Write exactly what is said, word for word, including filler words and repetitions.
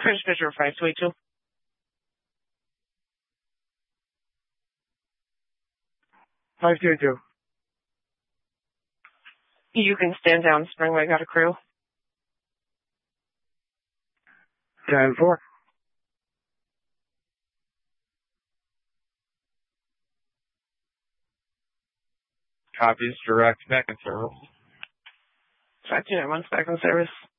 French Fisher five two eight two. five two eight two. You can stand down, Springway got a crew. ten four. Copies, direct, back in service. five two nine one, back in service.